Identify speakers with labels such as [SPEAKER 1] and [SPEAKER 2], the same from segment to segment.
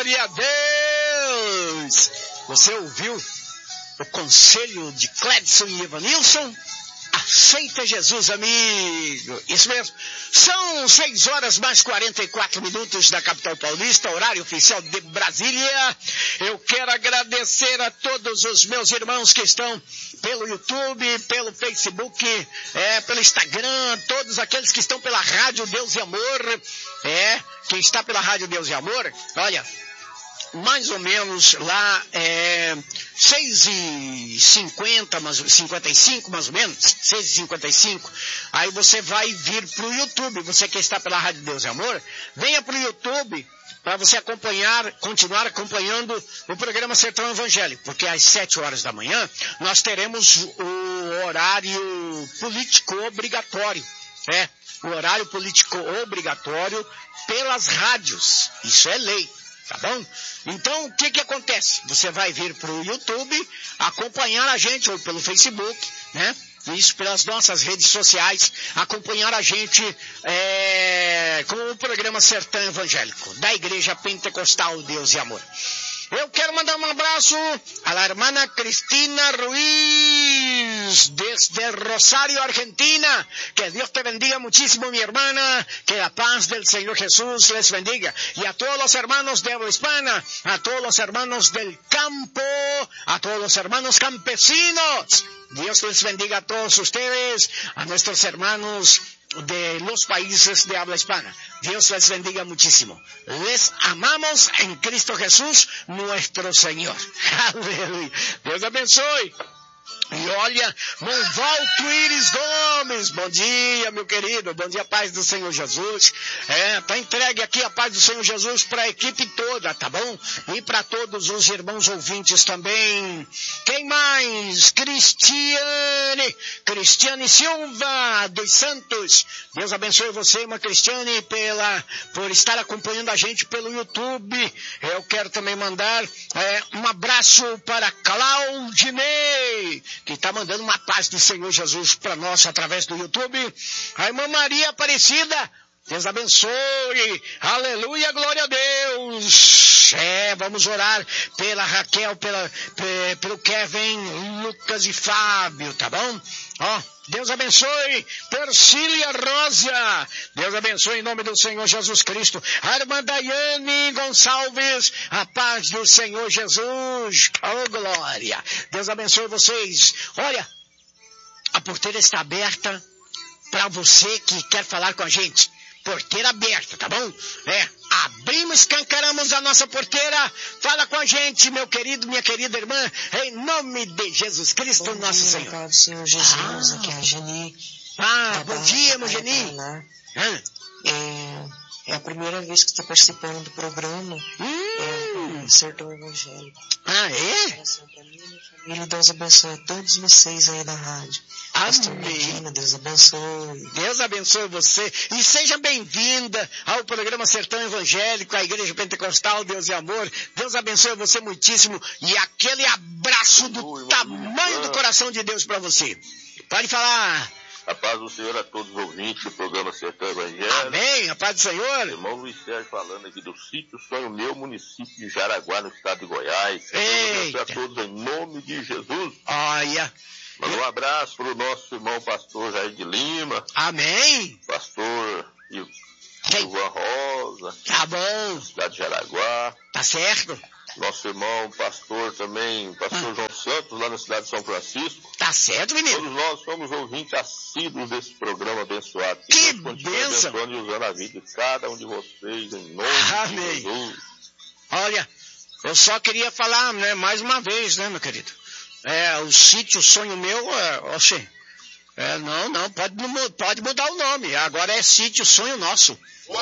[SPEAKER 1] Glória a Deus! Você ouviu o conselho de Cledson e Evanilson? Aceita Jesus, amigo. Isso mesmo. São 6h mais 44 da capital paulista, horário oficial de Brasília. Eu quero agradecer a todos os meus irmãos que estão pelo YouTube, pelo Facebook, pelo Instagram, todos aqueles que estão pela Rádio Deus e Amor. Quem está pela Rádio Deus e Amor, olha, mais ou menos lá 6h50, 55 mais ou menos, 6h55, aí você vai vir pro YouTube, você que está pela Rádio Deus e Amor, venha pro YouTube para você continuar acompanhando o programa Sertão Evangélico, porque às 7h da manhã nós teremos o horário político obrigatório, o horário político obrigatório pelas rádios, isso é lei. Tá bom? Então, o que acontece? Você vai vir pro YouTube, acompanhar a gente, ou pelo Facebook, né? Isso pelas nossas redes sociais, acompanhar a gente com o programa Sertão Evangélico, da Igreja Pentecostal Deus e Amor. Eu quero mandar um abraço a la hermana Cristina Ruiz, desde Rosario, Argentina. Que Dios te bendiga muchísimo, mi hermana. Que la paz del Señor Jesús les bendiga. Y a todos los hermanos de habla hispana, a todos los hermanos del campo, a todos los hermanos campesinos. Dios les bendiga a todos ustedes, a nuestros hermanos de los países de habla hispana. Dios les bendiga muchísimo. Les amamos en Cristo Jesús, nuestro Señor. Aleluia. Deus abençoe. E olha, Monvalto Iris Gomes, bom dia, meu querido, bom dia, paz do Senhor Jesus. Tá entregue aqui a paz do Senhor Jesus para a equipe toda, tá bom? E para todos os irmãos ouvintes também. Quem mais? Cristiane Silva dos Santos. Deus abençoe você, irmã Cristiane, por estar acompanhando a gente pelo YouTube. Eu quero também mandar um abraço para Claudinei, que está mandando uma paz do Senhor Jesus para nós através do YouTube. A irmã Maria Aparecida, Deus abençoe, aleluia, glória a Deus. Vamos orar pela Raquel, pelo Kevin, Lucas e Fábio, tá bom? Deus abençoe, Persília Rosa, Deus abençoe em nome do Senhor Jesus Cristo. A irmã Daiane Gonçalves, a paz do Senhor Jesus, oh glória, Deus abençoe vocês. Olha, a porteira está aberta para você que quer falar com a gente. Porteira aberta, tá bom? Abrimos, escancaramos a nossa porteira. Fala com a gente, meu querido, minha querida irmã, em nome de Jesus Cristo, bom nosso
[SPEAKER 2] dia,
[SPEAKER 1] Senhor.
[SPEAKER 2] Pai do Senhor Jesus, aqui é a Geni.
[SPEAKER 1] Bom dia, meu Geni.
[SPEAKER 2] É a primeira vez que estou participando do programa. Sertão Evangélico. Oração pra mim e minha família. Deus abençoe a todos vocês aí da rádio. Pastor Medina, Deus abençoe.
[SPEAKER 1] Deus abençoe você. E seja bem-vinda ao programa Sertão Evangélico, a Igreja Pentecostal Deus e Amor. Deus abençoe você muitíssimo. E aquele abraço do tamanho do coração de Deus para você. Pode falar.
[SPEAKER 3] A paz do Senhor a todos os ouvintes do programa Sertão Evangélico.
[SPEAKER 1] Amém, a paz do Senhor.
[SPEAKER 3] Irmão Luiz Sérgio falando aqui do sítio Sonho Meu, município de Jaraguá, no estado de Goiás. Deus a todos em nome de Jesus.
[SPEAKER 1] Olha.
[SPEAKER 3] Manda um abraço para o nosso irmão pastor Jair de Lima.
[SPEAKER 1] Amém.
[SPEAKER 3] Pastor Ivan Rosa.
[SPEAKER 1] Tá bom.
[SPEAKER 3] Cidade de Jaraguá.
[SPEAKER 1] Tá certo.
[SPEAKER 3] Nosso irmão pastor também, pastor João Santos, lá na cidade de São Francisco.
[SPEAKER 1] Tá certo, menino.
[SPEAKER 3] Todos nós somos ouvintes assíduos desse programa abençoado.
[SPEAKER 1] Que
[SPEAKER 3] Deus continue abençoando e usando a vida de cada um de vocês, em nome de Jesus.
[SPEAKER 1] Olha, eu só queria falar, mais uma vez, meu querido. O sítio Sonho Meu, não, pode mudar o nome. Agora é Sítio Sonho Nosso.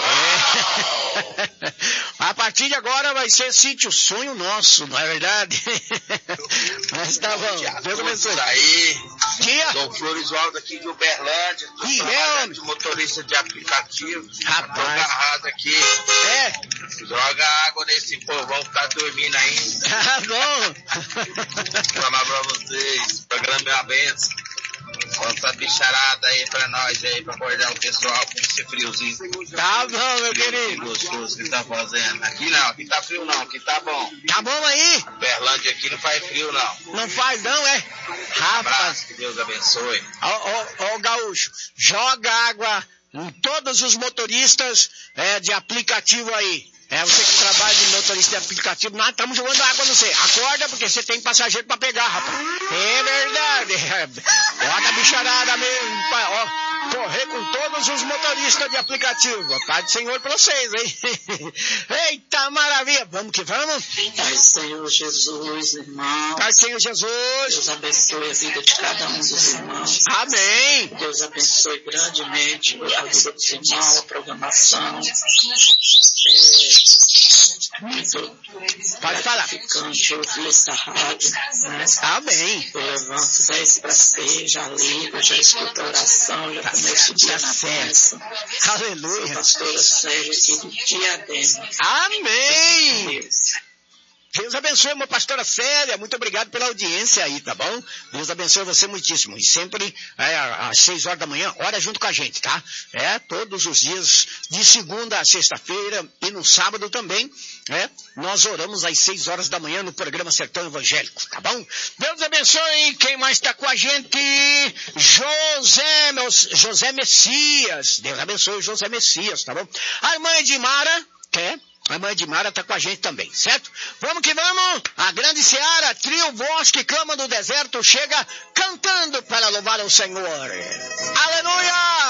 [SPEAKER 1] A partir de agora vai ser Sítio Sonho Nosso, não é verdade? Mas tá bom. Deus abençoe.
[SPEAKER 4] Aí,
[SPEAKER 1] dia.
[SPEAKER 4] Dom Florisvaldo aqui de Uberlândia, de motorista de aplicativo.
[SPEAKER 1] Rapaz.
[SPEAKER 4] Tô agarrado aqui. Joga água nesse povão que tá dormindo ainda.
[SPEAKER 1] Tá bom.
[SPEAKER 4] Vou falar pra vocês, programa é uma benção. Conta a bicharada aí pra nós aí, pra acordar o pessoal com esse friozinho.
[SPEAKER 1] Tá bom, meu querido.
[SPEAKER 4] Gostoso que tá fazendo. Aqui não, aqui tá frio não, aqui tá bom.
[SPEAKER 1] Tá bom aí?
[SPEAKER 4] Berlândia aqui não faz frio não.
[SPEAKER 1] Não faz não, é? Rapaz.
[SPEAKER 4] Abraço, que Deus abençoe.
[SPEAKER 1] Ó, Gaúcho, joga água em todos os motoristas de aplicativo aí. Você que trabalha de motorista de aplicativo, nós estamos jogando água no você. Acorda, porque você tem passageiro pra pegar, rapaz. É verdade. Olha a bicharada mesmo, pai. Ó, correr com todos os motoristas de aplicativo. Pai do Senhor pra vocês, hein? Eita maravilha. Vamos que vamos.
[SPEAKER 2] Pai do Senhor Jesus, irmão.
[SPEAKER 1] Pai do Senhor Jesus.
[SPEAKER 2] Deus abençoe a vida de cada um dos irmãos.
[SPEAKER 1] Amém.
[SPEAKER 2] Deus abençoe grandemente a vida dos irmãos, a programação. Muito
[SPEAKER 1] pode falar.
[SPEAKER 2] gratificante ouvir essa rádio, né?
[SPEAKER 1] Amém.
[SPEAKER 2] Eu levanto 10 para 6, já ligo, já escuto a oração, já começo o dia na bênção.
[SPEAKER 1] Aleluia.
[SPEAKER 2] Sou pastora Sérgio aqui do Diadema.
[SPEAKER 1] Amém. Deus abençoe, uma pastora Célia, muito obrigado pela audiência aí, tá bom? Deus abençoe você muitíssimo. E sempre às 6 horas da manhã, ora junto com a gente, tá? Todos os dias, de segunda a sexta-feira e no sábado também, nós oramos às 6 horas da manhã no programa Sertão Evangélico, tá bom? Deus abençoe, quem mais está com a gente? José Messias, Deus abençoe o José Messias, tá bom? A irmã Edmara, a irmã Edmara está com a gente também, certo? Vamos que vamos! A grande seara, trio voz que clama do deserto, chega cantando para louvar o Senhor. Aleluia!